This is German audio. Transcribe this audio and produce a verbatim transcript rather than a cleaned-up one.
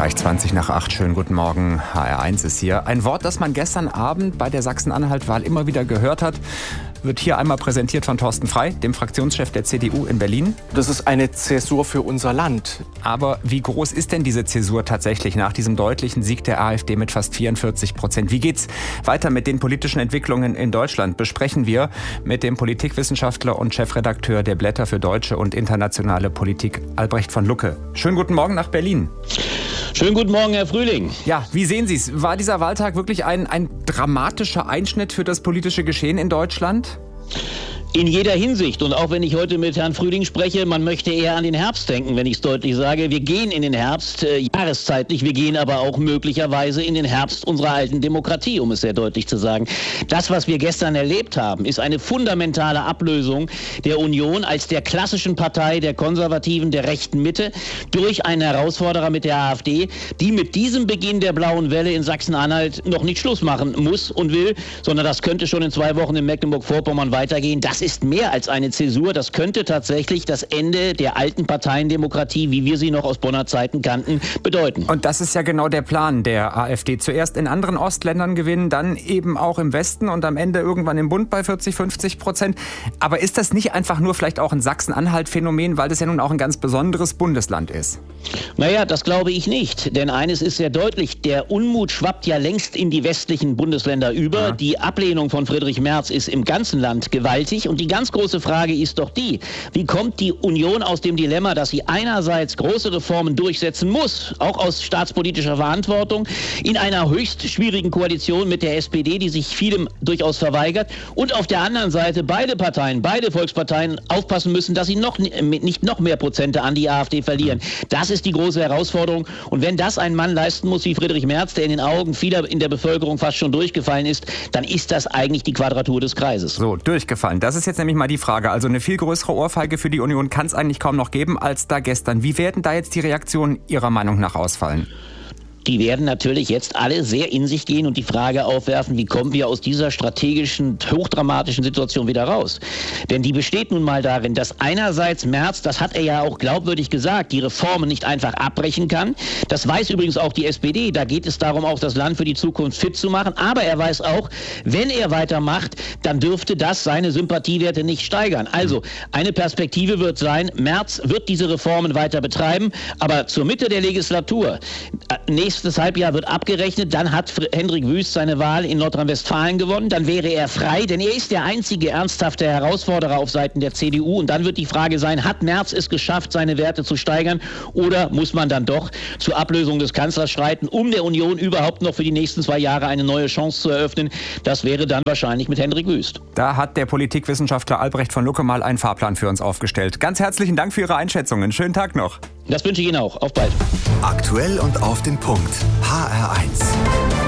Gleich zwanzig nach acht. Schönen guten Morgen. H R eins ist hier. Ein Wort, das man gestern Abend bei der Sachsen-Anhalt-Wahl immer wieder gehört hat, wird hier einmal präsentiert von Thorsten Frey, dem Fraktionschef der C D U in Berlin. Das ist eine Zäsur für unser Land. Aber wie groß ist denn diese Zäsur tatsächlich nach diesem deutlichen Sieg der AfD mit fast vierundvierzig Prozent? Wie geht's weiter mit den politischen Entwicklungen in Deutschland? Besprechen wir mit dem Politikwissenschaftler und Chefredakteur der Blätter für deutsche und internationale Politik, Albrecht von Lucke. Schönen guten Morgen nach Berlin. Schönen guten Morgen, Herr Frühling. Ja, wie sehen Sie es? War dieser Wahltag wirklich ein, ein dramatischer Einschnitt für das politische Geschehen in Deutschland? In jeder Hinsicht. Und auch wenn ich heute mit Herrn Frühling spreche, man möchte eher an den Herbst denken, wenn ich es deutlich sage. Wir gehen in den Herbst, äh, jahreszeitlich, wir gehen aber auch möglicherweise in den Herbst unserer alten Demokratie, um es sehr deutlich zu sagen. Das, was wir gestern erlebt haben, ist eine fundamentale Ablösung der Union als der klassischen Partei der Konservativen, der rechten Mitte, durch einen Herausforderer mit der AfD, die mit diesem Beginn der blauen Welle in Sachsen-Anhalt noch nicht Schluss machen muss und will, sondern das könnte schon in zwei Wochen in Mecklenburg-Vorpommern weitergehen. Das ist mehr als eine Zäsur. Das könnte tatsächlich das Ende der alten Parteiendemokratie, wie wir sie noch aus Bonner Zeiten kannten, bedeuten. Und das ist ja genau der Plan der AfD. Zuerst in anderen Ostländern gewinnen, dann eben auch im Westen und am Ende irgendwann im Bund bei vierzig, fünfzig Prozent. Aber ist das nicht einfach nur vielleicht auch ein Sachsen-Anhalt-Phänomen, weil das ja nun auch ein ganz besonderes Bundesland ist? Naja, das glaube ich nicht. Denn eines ist sehr deutlich, der Unmut schwappt ja längst in die westlichen Bundesländer über. Ja. Die Ablehnung von Friedrich Merz ist im ganzen Land gewaltig. Und die ganz große Frage ist doch die, wie kommt die Union aus dem Dilemma, dass sie einerseits große Reformen durchsetzen muss, auch aus staatspolitischer Verantwortung, in einer höchst schwierigen Koalition mit der S P D, die sich vielem durchaus verweigert, und auf der anderen Seite beide Parteien, beide Volksparteien aufpassen müssen, dass sie noch nicht noch mehr Prozente an die AfD verlieren. Das ist die große Herausforderung. Und wenn das ein Mann leisten muss wie Friedrich Merz, der in den Augen vieler in der Bevölkerung fast schon durchgefallen ist, dann ist das eigentlich die Quadratur des Kreises. So, durchgefallen. Das ist jetzt nämlich mal die Frage. Also eine viel größere Ohrfeige für die Union kann es eigentlich kaum noch geben als da gestern. Wie werden da jetzt die Reaktionen Ihrer Meinung nach ausfallen? Die werden natürlich jetzt alle sehr in sich gehen und die Frage aufwerfen, wie kommen wir aus dieser strategischen, hochdramatischen Situation wieder raus? Denn die besteht nun mal darin, dass einerseits Merz, das hat er ja auch glaubwürdig gesagt, die Reformen nicht einfach abbrechen kann. Das weiß übrigens auch die S P D. Da geht es darum, auch das Land für die Zukunft fit zu machen. Aber er weiß auch, wenn er weitermacht, dann dürfte das seine Sympathiewerte nicht steigern. Also eine Perspektive wird sein, Merz wird diese Reformen weiter betreiben, aber zur Mitte der Legislatur, nächstes Nächstes Halbjahr wird abgerechnet, dann hat Hendrik Wüst seine Wahl in Nordrhein-Westfalen gewonnen, dann wäre er frei, denn er ist der einzige ernsthafte Herausforderer auf Seiten der C D U und dann wird die Frage sein, hat Merz es geschafft, seine Werte zu steigern oder muss man dann doch zur Ablösung des Kanzlers streiten, um der Union überhaupt noch für die nächsten zwei Jahre eine neue Chance zu eröffnen? Das wäre dann wahrscheinlich mit Hendrik Wüst. Da hat der Politikwissenschaftler Albrecht von Lucke mal einen Fahrplan für uns aufgestellt. Ganz herzlichen Dank für Ihre Einschätzungen. Schönen Tag noch. Das wünsche ich Ihnen auch. Auf bald. Aktuell und auf den Punkt. H R eins.